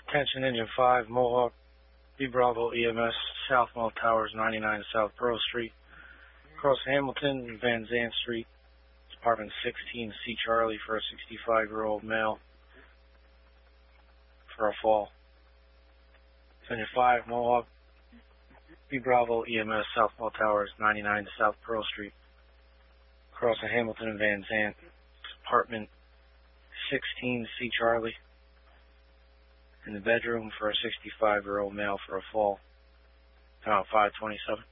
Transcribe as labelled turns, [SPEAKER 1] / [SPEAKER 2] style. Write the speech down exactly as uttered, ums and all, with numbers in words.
[SPEAKER 1] Attention Engine five, Mohawk, B Bravo E M S, South Mall Towers, ninety-nine South Pearl Street, across Hamilton and Van Zandt Street, apartment sixteen, C Charlie, for a sixty-five-year-old male for a fall. Engine five, Mohawk, B Bravo E M S, South Mall Towers, ninety-nine South Pearl Street, across Hamilton and Van Zandt, apartment sixteen, C Charlie, in the bedroom for a sixty-five-year-old male for a fall. About five twenty-seven.